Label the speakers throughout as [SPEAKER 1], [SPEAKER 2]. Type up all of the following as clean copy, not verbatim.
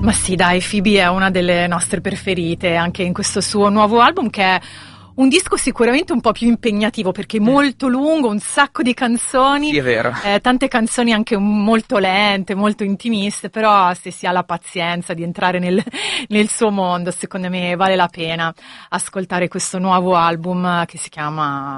[SPEAKER 1] Ma sì, dai, Phoebe è una delle nostre preferite anche in questo suo nuovo album, che è un disco sicuramente un po' più impegnativo perché è molto lungo, un sacco di canzoni.
[SPEAKER 2] Sì, è vero.
[SPEAKER 1] Tante canzoni anche molto lente, molto intimiste, però se si ha la pazienza di entrare nel suo mondo, secondo me vale la pena ascoltare questo nuovo album che si chiama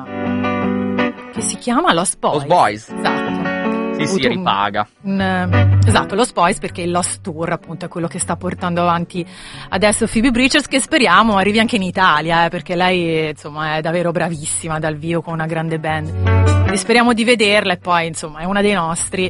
[SPEAKER 1] Lost Boys.
[SPEAKER 2] Lost Boys.
[SPEAKER 1] Esatto.
[SPEAKER 2] Sì, ripaga.
[SPEAKER 1] Esatto, Lost Boys, perché il Lost Tour appunto è quello che sta portando avanti adesso Phoebe Bridgers, che speriamo arrivi anche in Italia, perché lei insomma è davvero bravissima dal vivo con una grande band. Quindi speriamo di vederla e poi insomma è una dei nostri.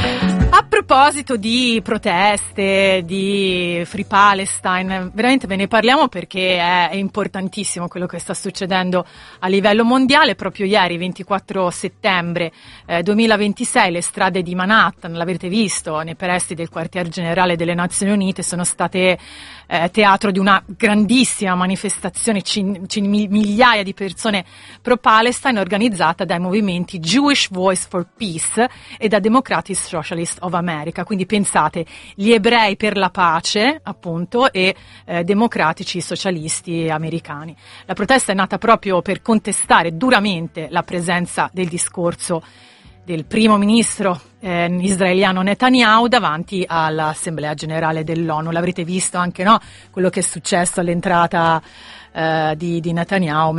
[SPEAKER 1] A proposito di proteste, di Free Palestine, veramente ve ne parliamo perché è importantissimo quello che sta succedendo a livello mondiale. Proprio ieri, 24 settembre 2026, le strade di Manhattan, l'avrete visto, nei pressi del quartier generale delle Nazioni Unite, sono state teatro di una grandissima manifestazione, migliaia di persone pro-Palestine, organizzata dai movimenti Jewish Voice for Peace e da Democratic Socialist of America. Quindi pensate, gli ebrei per la pace, appunto, e democratici socialisti americani. La protesta è nata proprio per contestare duramente la presenza del discorso del primo ministro israeliano Netanyahu davanti all'Assemblea Generale dell'ONU. L'avrete visto anche, no? Quello che è successo all'entrata di Netanyahu,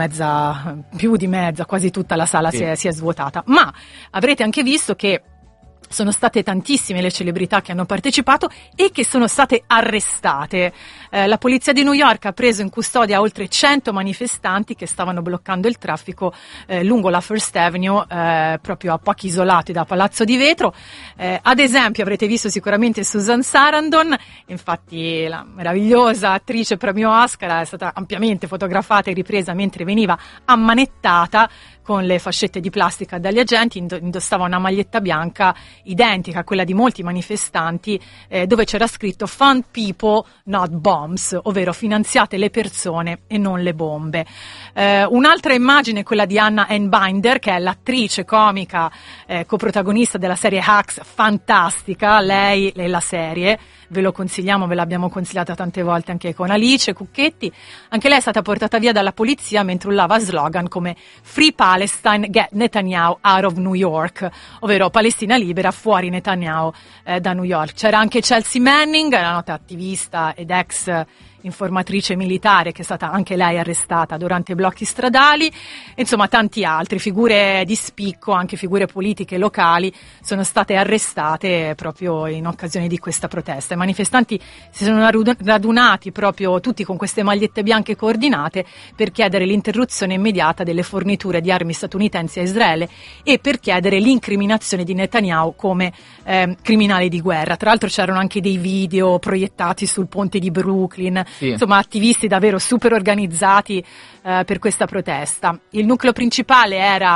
[SPEAKER 1] più di mezza, quasi tutta la sala si è svuotata. Ma avrete anche visto che sono state tantissime le celebrità che hanno partecipato e che sono state arrestate. La polizia di New York ha preso in custodia oltre 100 manifestanti che stavano bloccando il traffico lungo la First Avenue, proprio a pochi isolati da Palazzo di Vetro. Ad esempio avrete visto sicuramente Susan Sarandon, infatti la meravigliosa attrice premio Oscar è stata ampiamente fotografata e ripresa mentre veniva ammanettata con le fascette di plastica dagli agenti. Indossava una maglietta bianca identica a quella di molti manifestanti, dove c'era scritto "Fund people, not bombs", ovvero finanziate le persone e non le bombe. Un'altra immagine è quella di Anna Einbinder, che è l'attrice comica coprotagonista della serie Hacks, fantastica, lei e la serie. Ve lo consigliamo, ve l'abbiamo consigliata tante volte anche con Alice Cucchetti. Anche lei è stata portata via dalla polizia mentre urlava slogan come "Free Palestine, get Netanyahu out of New York", ovvero Palestina libera, fuori Netanyahu da New York. C'era anche Chelsea Manning, la nota attivista ed ex informatrice militare, che è stata anche lei arrestata durante blocchi stradali. Insomma, tanti altri, figure di spicco, anche figure politiche locali, sono state arrestate proprio in occasione di questa protesta. I manifestanti si sono radunati proprio tutti con queste magliette bianche coordinate per chiedere l'interruzione immediata delle forniture di armi statunitensi a Israele e per chiedere l'incriminazione di Netanyahu come criminale di guerra. Tra l'altro c'erano anche dei video proiettati sul ponte di Brooklyn. Sì. Insomma, attivisti davvero super organizzati per questa protesta. Il nucleo principale era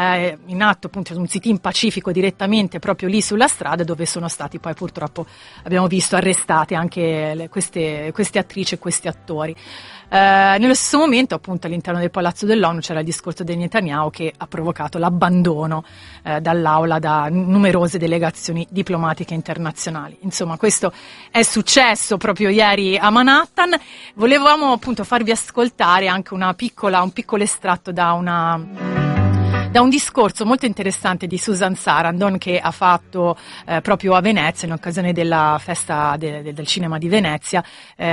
[SPEAKER 1] in atto appunto un sit-in pacifico direttamente proprio lì sulla strada, dove sono stati poi purtroppo, abbiamo visto, arrestate anche queste attrici e questi attori. Nello stesso momento, appunto, all'interno del Palazzo dell'ONU c'era il discorso di Netanyahu, che ha provocato l'abbandono dall'aula da numerose delegazioni diplomatiche internazionali. Insomma, questo è successo proprio ieri a Manhattan. Volevamo appunto farvi ascoltare anche un piccolo estratto da un discorso molto interessante di Susan Sarandon, che ha fatto proprio a Venezia in occasione della festa del cinema di Venezia,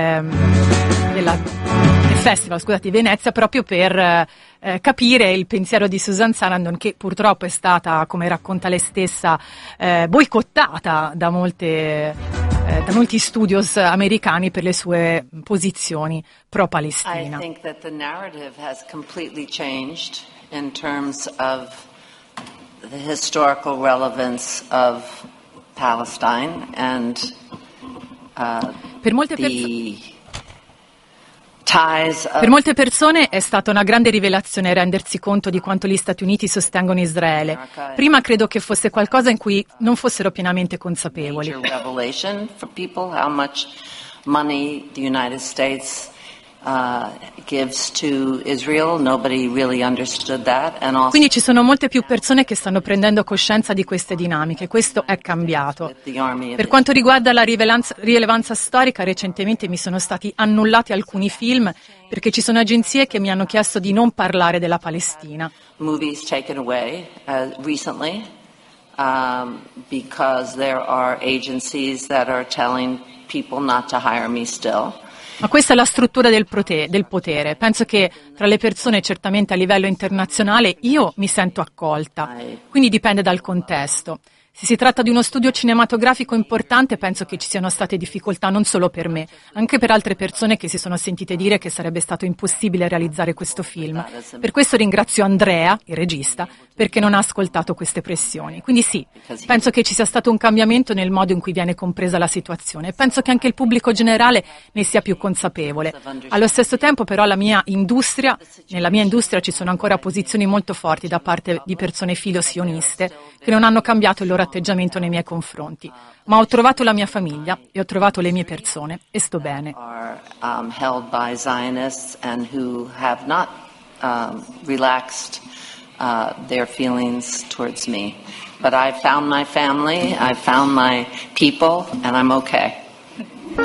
[SPEAKER 1] del festival, scusate, di Venezia, proprio per capire il pensiero di Susan Sarandon, che purtroppo è stata, come racconta lei stessa, boicottata da molti studios americani per le sue posizioni pro-Palestina.
[SPEAKER 3] I think that the narrative has completely changed in terms of the historical relevance of Palestine and
[SPEAKER 1] per molte persone è stata una grande rivelazione rendersi conto di quanto gli Stati Uniti sostengono Israele. Prima credo che fosse qualcosa in cui non fossero pienamente consapevoli.
[SPEAKER 3] gives to Israel. Nobody really understood that. And also,
[SPEAKER 1] quindi ci sono molte più persone che stanno prendendo coscienza di queste dinamiche, questo è cambiato. Per quanto riguarda la rilevanza storica, recentemente mi sono stati annullati alcuni film perché ci sono agenzie che mi hanno chiesto di non parlare della Palestina.
[SPEAKER 3] Movies taken away recently because there are agencies that are telling people not to hire me still.
[SPEAKER 1] Ma questa è la struttura del potere. Penso che tra le persone, certamente a livello internazionale, io mi sento accolta, quindi dipende dal contesto. Se si tratta di uno studio cinematografico importante, penso che ci siano state difficoltà non solo per me, anche per altre persone che si sono sentite dire che sarebbe stato impossibile realizzare questo film. Per questo ringrazio Andrea, il regista, perché non ha ascoltato queste pressioni. Quindi sì, penso che ci sia stato un cambiamento nel modo in cui viene compresa la situazione. Penso che anche il pubblico generale ne sia più consapevole. Allo stesso tempo però nella mia industria ci sono ancora posizioni molto forti da parte di persone filo-sioniste che non hanno cambiato il loro atteggiamento nei miei confronti. Ma ho trovato la mia famiglia e ho trovato le mie persone e sto bene.
[SPEAKER 3] Held by Zionists and who have not relaxed their feelings towards me. But I found my family, I found my people, and I'm okay.